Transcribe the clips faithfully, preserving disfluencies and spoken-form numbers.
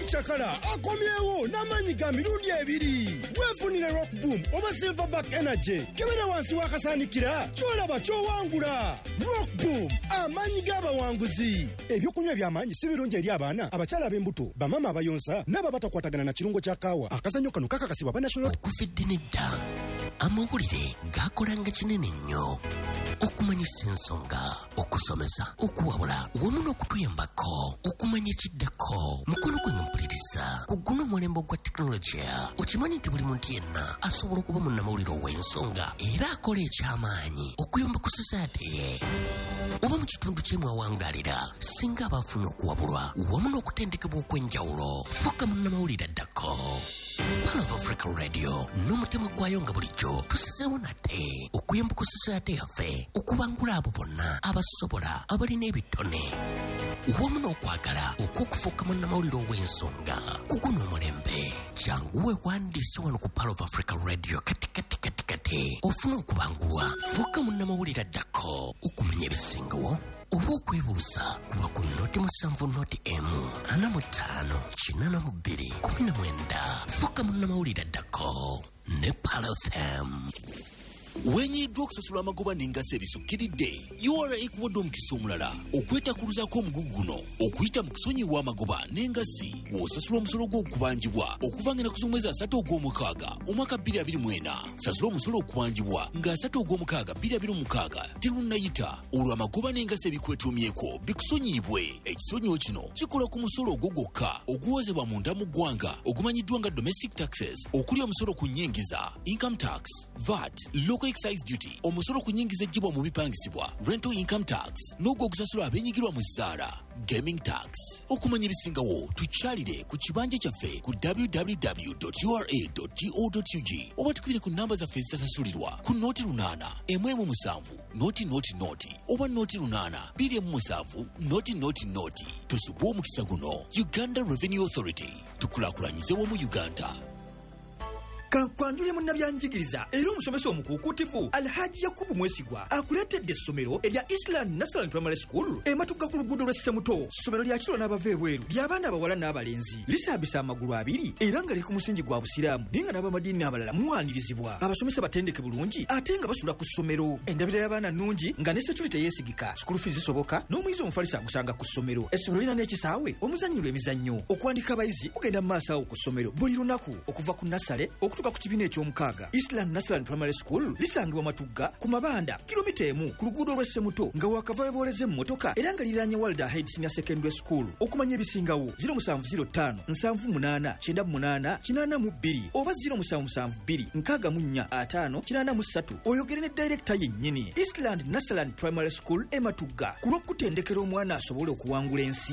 Chakala akomyewo n'amanyi ga mirundi ebiri. Wefunire Rock Boom oba Silverback Energy kebera wansi wakasanikira kyolaba kyowangula. Rock Boom amanyi g'abawanguzi. Ebyokunywa by'amanyi si birungi eri abaana abakyala ab'embuto bamama abayonsa n'aba batakwatagana na kirungo kya kaawa. Akazanyo kano kakakasibwa ba National okufidde nedda amawulire gakolanga kinene nnyo okumanyisa ensonga okusomesa okuwabula wamu n'okutuyambako okumanya ekiddako mukono gwe mpuliriza ku guno omulembe gwa tekinologiya okimanyi nti buli muntu yenna asobola okuba munnamawulire ow'ensonga era akola eky'amaanyi okuyamba ku society ye oba mu kitundu kyemwawangalira singa abafuna okuwabulwa wamu n'okutendekebwa okw'enjawulo fuka munnamawulire addako. Pal of Africa Radio n'omutima gwayo nga bulijjo tusizeewo nate okuyamba ku society yaffe okubangula abo bonna abasobola abalina ebitone wamu n'okwagala okw'okufuuka munnamawulire ow'ensonga ku guno omulembe. Jangu weewandiise wano ku Pal of Africa Radio kati kati kati kati ofuna okubangulwa fuuka munnamawulire addako okumanya ebisingawo oba okwebuuza kuba ku noti musanvu noti emu ana mu ttaano kinana mu bbiri kumi na mwenda fuuka munnamawulire addako ne Pal F M. Wenyiddwa okusasula amagoba n'engassi ebisukkiridde U R A ekuwadde omukisa omulala okwetakuluzaako omugugu guno okuyita mu kusonyiwa amagoba n'engassi bw'osasula omusolo gw'okubanjibwa okuva nga ku z'omwezi asatu ogw'omukaaga omwaka bbiri abiri mu ena. Sasula omusolo okubanjibwa nga asatu ogw'omukaaga bbiri abiri mu mukaaga terunnayita olwo amagoba n'engassi ebikwetuumyeko bikusonyiibwe. Ekisonyiwo kino kikola ku musolo ogwo gwokka oguwozebwa munda mu ggwanga ogumanyiddwa nga domestic taxes okuli omusolo ku nnyingiza income tax, V A T, local excise duty, omusolo ku nnyingiza ejjibwa mu bipangisibwa rental income tax n'ogwo ogusasula abeenyigirwa mu zzaala gaming tax. Okumanya ebisingawo tukyalire ku kibanja kyaffe ku w w w dot u r a dot go dot u g oba tukubire ku namba zaffe ezitasasulirwa ku nooti lunaana emu emu musanvu nooti nooti nooti oba nooti lunaana bbiri emu musanvu nooti nooti nooti. Tusubwe omukisa guno. Uganda Revenue Authority, tukulaakulanyize wamu Uganda. Kankwanjulye munnabyanjigiriza era omusomesa omukuukutifu Alhaji Yakubu Mwesigwa akuleetedde essomero erya Eastland National Primary School ematugga ku luguudo lwa Ssemuto. Ssomero lya kiro n'abava ebweru ly'abaana abawala n'abalenzi lisaabisa amagulu abiri era nga liri ku musingi gwa busiraamu naye nga n'abamadiini abalala muwanirizibwa. Abasomesa batendeke bulungi ate nga basula ku ssomero. Endabira y'abaana nnungi nga ne security yeesigika. School fees zisoboka n'omuyizi omufalisa agusanga ku ssomero. Essomero lirina n'ekisaawe omuzannyirwa emizannyo. Okuwandika abayizi mugenda mu maaso awo ku ssomero buli lunaku okuva ku nasale okutuuka ku kibiina eky'omukaaga. Eastland National Primary School lisangibwa Matugga ku mabanda kilomita emu ku luguudo lwa Ssemuto nga wakava booleze mu motoka era nga liranye Walda Head Senior Secondary School. Okumanya ebisingawo zero musanvu zero ttaano nsanvu munaana kyenda munaana kinaana mu bbiri oba zero musanvu musanvu bbiri nkaaga mu nnya ataano kinaana mu ssatu oyogere ne director yennyini. Eastland National Primary School e Matugga ku lw'okutendekera omwana asobole okuwangula ensi.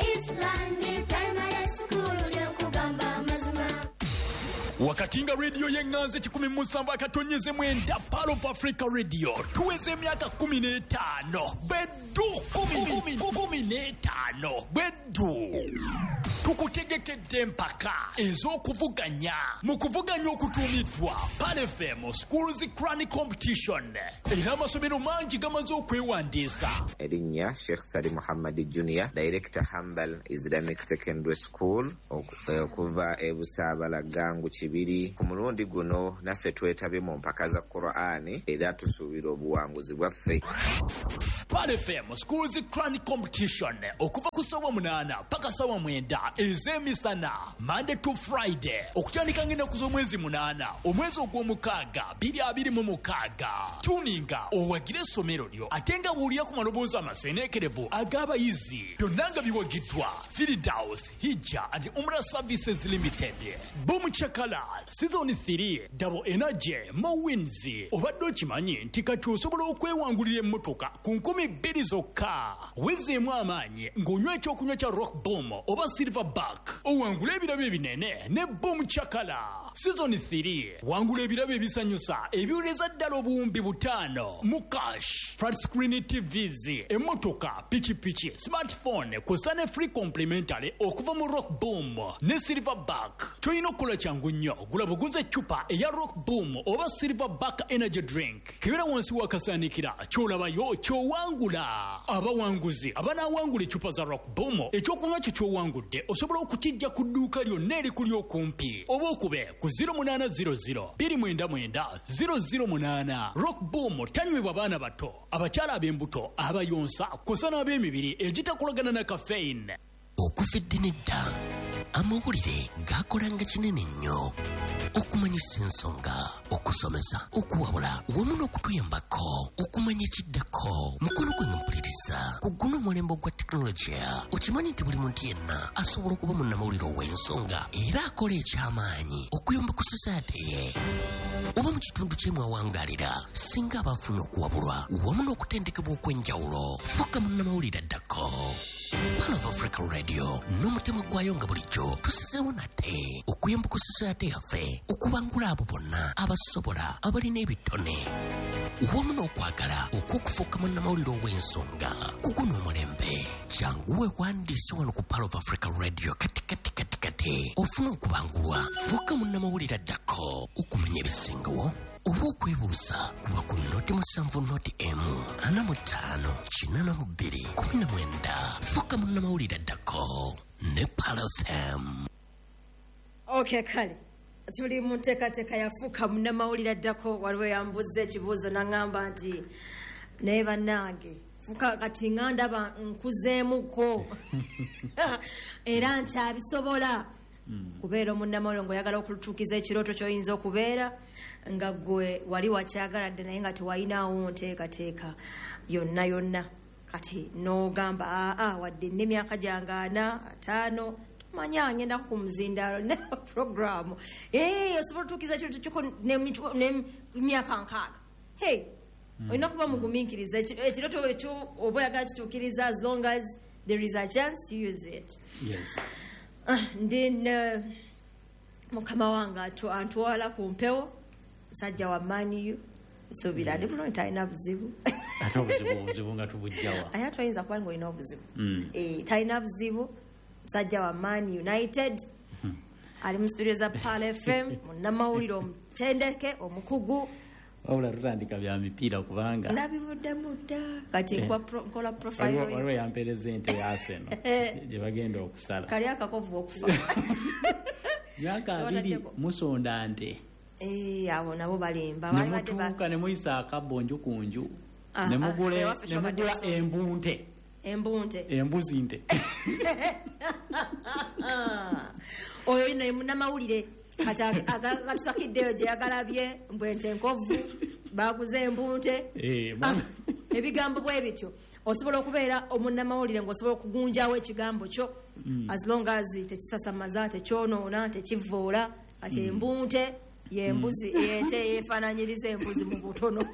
Eastland Primary School ly'okugamba amazima. Wakatinga radio yenganze kikumi musanvu akatonyeze mwenda Pal of Africa Radio tuweze emyaka kumi n'etaano beddu kumi kumi n'etaano beddu tukutegekedde mpaka ez'okuvuganya mu kuvuganya okutuumiddwa Pal F M Schools Crown Competition era amasomero mangi gamaze okwewandiisa. Erinnya Sheikh Sali Muhammad Junior Director Hambal Islamic Secondary School okuva e Busaabala Gangu Kibiri. Ku mulundi guno naffe twetabe mu mpaka za Qur'ani era tusuubira obuwanguzi bwaffe. Pal F M Schools Crown Competition okuva ku ssaawa munaana paka ssaawa mwenda ez'emisana Monday to Friday okutandika ng'ennaku z'omwezi munaana omwezi ogw'omukaaga bbiri abiri mu mukaaga. Tuninga owagire essomero lyo ate nga buulira ku maloboozi amaseeneekerevu ag'abayizi byonna nga biwagiddwa Firdaus Hijja and Umrah Services Limited. Boom Chakala Season three Double Energy Mowins. Obadde okimanyi nti kati osobola okwewangulira emmotoka ku nkumi bbiri zokka. Wezeemu amaanyi ng'onywa ekyokunywa kya Rock Boom oba Silverback owangula ebirabo ebinene ne Boom Chakala. Season three wangula ebirabo ebisanyusa ebiwuleza ddala obuwumbi butaano mu cash, flat screen T Vs, emmotoka, pikipiki, smartphone kw'ossa ne free complimentary okuva mu Rock Boom ne Silverback. Toyina okukola kyangu nnyo gula buguze eccupa eya Rock Boom oba Silverback energy drink kibera wansi wakasaanikira ky'olabayo ky'owangula. Abawanguzi abanaawangula eccupa za Rock Boom ekyokunywa kyo ky'owangudde osobola okukijja ku dduuka lyonna erikuli okumpi oba okube ku zero munana zero zero two nine nine zero zero munana. Rock Boom tanywebwa baana bato, abakyala ab'embuto, abayonsa kw'ossa n'ab'emibiri egitakolagana na caffeine. Okufidde nedda amawulire gakolanga kinene nnyo okumanyisa ensonga, okusomesa, okuwabula wamu n'okutuyambako okumanya ekiddako. Mukono gwe mpuliriza ku guno omulembe gwa tekinologiya. Okimanyi nti buli muntu yenna asobola okuba munnamawulire ow'ensonga era akola ekyamaanyi okuyamba ku society ye oba mu kitundu kye mwawangaalira singa abafunye okuwabulwa wamu n'okutendekebwa okw'enjawulo. Fuuka munnamawulire addako. Pal of Africa Radio n'omutima gwayo nga bulijjo tusizeewo nate okuyamba ku society yaffe okubangula abo bonna abasobola abalina ebitone wamu n'okwagala okw'okufuuka munnamawulire ow'ensonga ku guno omulembe. Janguwe wandiise wano ku Pal of Africa Radio kati kati kati kati ofuna okubangulwa. Fuuka munnamawulire addako okumanya ebisingawo oba okwebuuza kuba ku noti musanvu noti emu ana mu ttaano kinaana mu bbiri kumi na mwenda. Fuuka munnamawulire addako ne Pal F M. Okay, kale tuli mu nteekateeka yafuuka munnamawulire addako. Waliwo yambuza ekibuuzo n'aŋŋamba nti naye bannange fuuka kati nga ndaba nkuzeemuko era nkyabisobola kubeera omunnamawulire ng'oyagala okutuukiza ekirooto ky'oyinza okubeera nga gwe wali wakyagaladde naye nga tewalinawo nteekateeka yonna yonna kati n'ogamba aa wadde n'emyaka gyange ana ataano manya ngenda ku muzindaalo ne programu eh osobola tukiza ekirooto kyoko n'emyaka nkaaga. Hey, olina kuba mugumiikiriza ekirooto ekyo oba oyagala kituukiriza as long as there is a chance you use it. Yes. Ndi mukama wange antwala ku mpewo musajja wa maniyu nsuubira ndi bulungi talina buzibu. Ate obuzibu obuzibu nga tubujjawa ate toyinza kuba ng'olina obuzibu. Talina buzibu, musajja wa Man United ali mu studio za Pal F M munnamawulire omutendeke omukugu. Wabula tutandika bya mipiira kubanga nabivuddemu dda kati nkola profile yo. Waliwo yampeereza ente ya Arsenal gye bagenda okusala kali akakovu okufa myaka abiri musonda nte. Eh, abo nabo balimba nemutuuka ne muyisa akabonjo ku nju ne mugula embunte embunte embuzi nte. Oyo ino munnamawulire kati agatusakiddeyo gye yagalabye mbwente enkovu baguze embunte. Ebigambo bwe bityo osobola okubeera omunnamawulire ng'osobola okugunjawo ekigambo kyo as long as tekisasamaza tekyonoona tekivoola. Kati embunte yembuzi ete yefaananyiriza embuzi mu butono.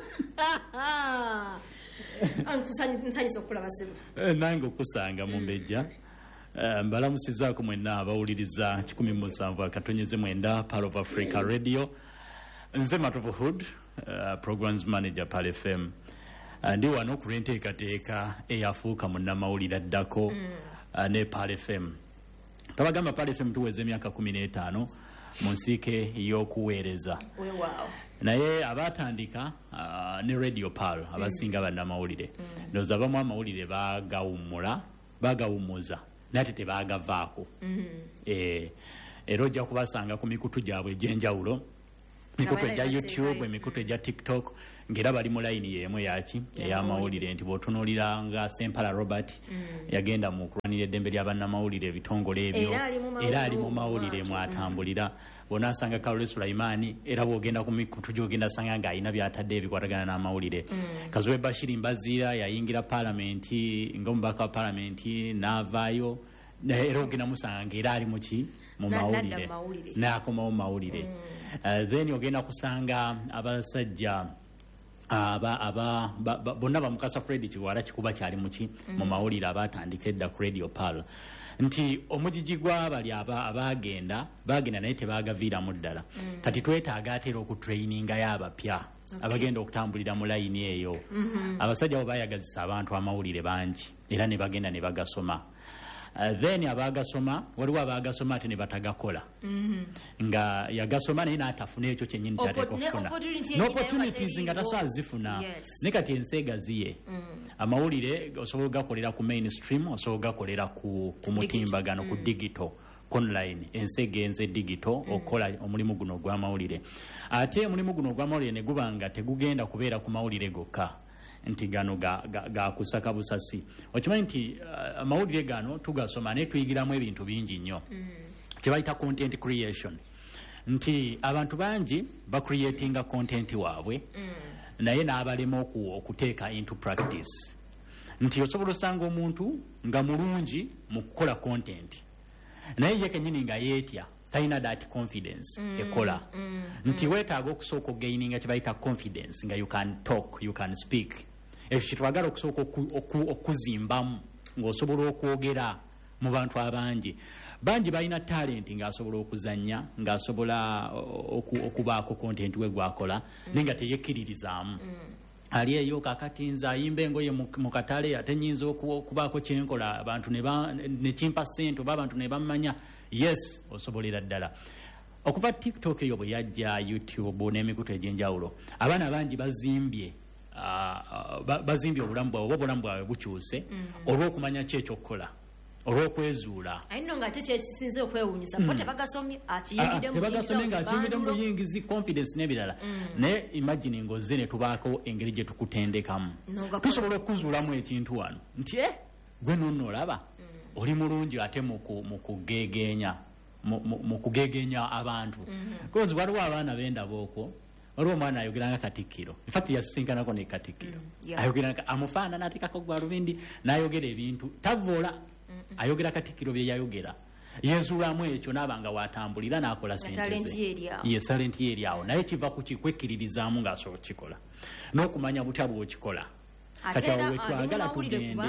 Nsanyisa okulaba sibu nange okusanga mu mbejja. Mbalamusizaako mwenna abawuliriza kikumi mu nsanvu akatonyeze mwenda Pal of Africa Radio. Nze Matovu Hood, uh, Programs Manager Pal F M. Uh, ndi wano ku lw'enteekateeka eyafuuka munnamawulire addako uh, ne Pal F M. Tabagamba Pal F M tuweze emyaka kumi n'etaano mu nsiike y'okuweereza. Wow. Naye abatandika uh, ne Radio Pal abasinga mm. bannamawulire mm. ndowooza abamu amawulire bagawummula bagawummuza nate tebagavaako. mm. eh, era ojja kubasanga ku mikutu gyabwe egy'enjawulo, mikutu egya YouTube, emikutu egya TikTok, ng'era bali mu layini y'emu yaki ey'amawulire nti bw'otunuulira nga Sempala Robert mm. yagenda mu kulwanira eddembe ly'abannamawulire ebitongole ebyo era ali mu mawulire mwatambulira. Bonaasanga Karole Sulaimani era bw'ogenda ku mikutu gy'ogenda sanga ng'alina by'atadde ebikwatagana n'amawulire. mm. Kazuwe Bashiri Mbazira yayingira palamenti ng'omubaka wa palamenti n'avaayo era ogenda musanga ng'era ali mu ki mu mawulire n'akomawo mu mawulire. uh, then ogenda kusanga abasajja aba aba bonna bamukasa Fred Kiwala Kikuba kyali muki mu mawulire abatandika edda ku Radio Pal nti omujiji gw'abali aba abagenda bagenda naye tebagaviiramu ddala. Kati twetaaga atera okutraininga y'abapya abagenda okutambulira mu layini eyo. Abasajja abo bayagazisa abantu amawulire bangi era ne bagenda ne bagasoma. Uh, then abagasoma waliwo abagasoma ate ne batagakola nga yagasoma naye n'atafuna ekyo kyennyini kyateeka okufuna n'opportunities nga tasobola zifuna ne kati ensi egaziye amawulire osobola ogakolera ku mainstream osobola ogakolera ku mutimbagano ku digital online ensi egenze digital okola omulimu guno ogw'amawulire ate omulimu guno ogw'amawulire ne guba nga tegugenda kubeera ku mawulire gokka nti gano gakusaka ga, ga busasi okimanyi nti uh, amawulire gano tugasoma ne tuyigiramu ebintu bingi nnyo mm. kyebayita content creation nti abantu bangi bacreatinga content waabwe mm. naye n'abalema okuteeka into practice nti osobola osanga omuntu nga mulungi mu kukola content naye ye kennyini nga yeetya talina that confidence mm. ekola mm. nti mm. weetaaga okusooka ogaininga kyebayita confidence nga you can talk you can speak ekyo kitwagala okusooka okuzimbamu ng'osobola okwogera mu bantu abangi bangi balina talenti ng'asobola okuzannya ng'asobola okubaako content we gwakola mm. naye nga teyekkiririzaamu mm. ali eyo kakati nze ayimba engoye mu katale ate nnyinza okubaako kyenkola abantu ne kimpa ssente oba abantu ne bammanya yes osobolera ddala okuva tiktok eyo bwe yajja youtube n'emikutu egy'enjawulo abaana bangi bazimbye Uh, bazimbye obulamu bwabwe oba obulamu bwabwe bukyuse mm. olw'okumanya ki ekyokukola olw'okwezuula ayino nga ate kyekisinze okwewuunyisa mm. po tebagasomye tebagasomye ng'akiyingidde mu buyingizi confidence n'ebirala mm. naye imagine ng'ozze ne tubaako engeri gye tukutendekamu tusobola okuzuulamu ekintu wano nti e gwe nonno olaba mm. oli mulungi ate mu kugeegeenya mu kugeegeenya abantu kozi waliwo abaana b'endaba okwo waliwo omwana ayogeranga katikkiro infact yasinkanako ne katikkiro mm, yeah. ayogeranga amufaana n'ateekako gwa lubindi n'ayogera ebintu tavoola mm-mm. ayogera katikkiro bye yayogera yezuulamu ekyo n'abanga watambulira n'akola sente ye salenti ye eri awo naye kiva ku kikwekkiririzaamu ng'asobola okukikola n'okumanya butya bw'okikola kati awo wetwagala tugende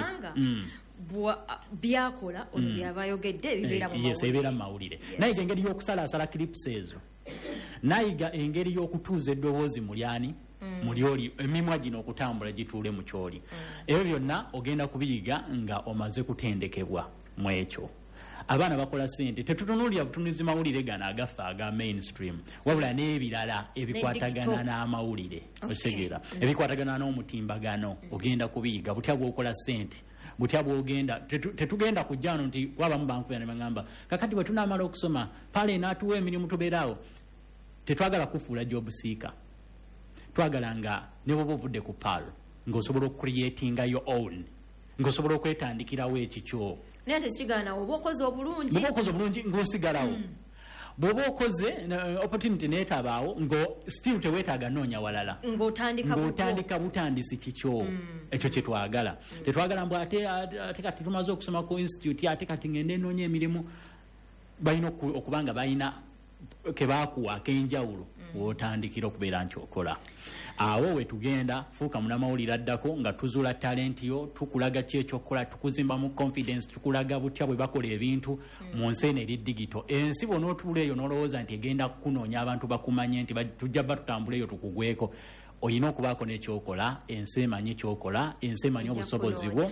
byakola ono byaba ayogedde ebibeera mu mawulire ebibeera mu mawulire naye engeri y'okusalaasala clips ezo nayiga engeri y'okutuuza eddoboozi mulyani mm. mulyoli emimwa gino okutambula gituule mu kyoli mm. ebyo byonna ogenda kubiyiga nga omaze kutendekebwa mu ekyo abaana bakola ssente tetutunuulira butunuzi mawulire gano agaffe aga mainstream wabula n'ebirala ebikwatagana n'amawulire osegeera okay. mm. ebikwatagana n'omutimbagano ogenda kubiyiga butya bw'okola ssente butya bwogenda tetugenda kujjano nti wabamu bankuya ne bagamba kakati bwe tunaamala okusoma pale n'atuwa emirimu tubeeraawo tetwagala kufuula job seeker twagala nga ne bwoba ovudde ku palo ng'osobola okucreatinga your own ng'osobola okwetandikirawo ekikyo naye tekigaana oba okoze obulungi bwoba okoze obulungi ng'osigalawo mm. bwoba okoze opportunity neetabaawo ngo still teweetaaga noonya walala ng'otandika butandisi kikyo ekyo mm. kyetwagala mm. tetwagala mbu ate, ate kati tumaze okusoma ku institute ate kati ngende noonya emirimu balina okubanga balina kebakuwa ak'enjawulo mm. wotandikira okubeera nti okola awo wetugenda fuuka munamawulire addako nga tuzuula talenti yo tukulaga ki ekyokukola tukuzimba mu confidence tukulaga butya bwe bakola ebintu mu nsi eno eri digito ensi bona otuula eyo n'olowooza nti egenda kukunoonya abantu bakumanye nti tujja ba tutambula eyo tukugweko olina okubaako n'ekyokola ensi emanyi ekyokola ensi emanyi obusobozi bwo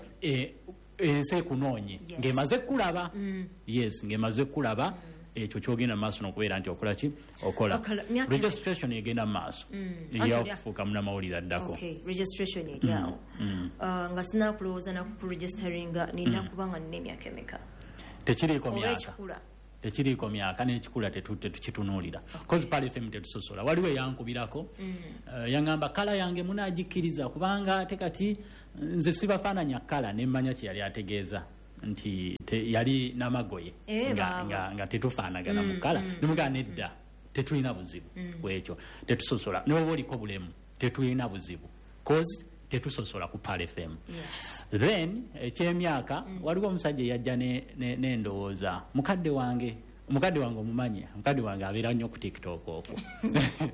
ensi ekunoonye ng'emaze kulaba yes ng'emaze kulaba ekyo kyogenda mu maaso n'okubeera nti okola ki okola registration egenda mu maaso eyakufuuka munamawulire addako registration eryawo nga sinakulowooza naku registeringa nina kuba nga nina emyaka emeka tekiriiko myaka tekiriiko myaka n'ekikula tetukitunuulira kozi pale fm tetusosola waliwo eyankubirako yangamba kala yange munaagikkiriza kubanga ate kati nze sibafaananya kala nemmanya kye yali ategeeza nti yali namagoye e, nga, nga, nga tetufaanagana mm, mukala mm, nemugala nedda mm. tetulina buzibu mm. kwekyo tetusosola newoba oliko bulemu tetulina buzibu cause tetusosola ku Pal F M yes. Then ekyemyaka mm. waliwo omusajja yajja n'endowooza ne, mukadde wange mukadde wange omumanye mukadde wange abeera nnyo ku TikTok okwo